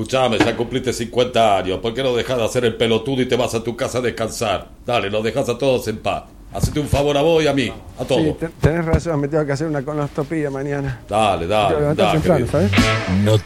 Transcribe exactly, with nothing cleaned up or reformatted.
escuchame, ya cumpliste cincuenta años. ¿Por qué no dejas de hacer el pelotudo y te vas a tu casa a descansar? Dale, nos dejas a todos en paz. Hacete un favor a vos y a mí, a todos. Sí, te- tenés razón, me tengo que hacer una colonoscopia mañana. Dale, Tengo que dale, levantar dale. temprano, querido. ¿sabes? No